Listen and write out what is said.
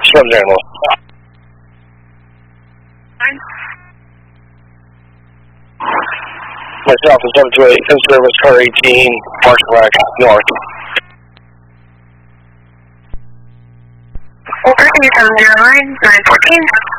Swim General. Myself is 728, in service, car 18, Parks and Rec, north. Over to 709, 914.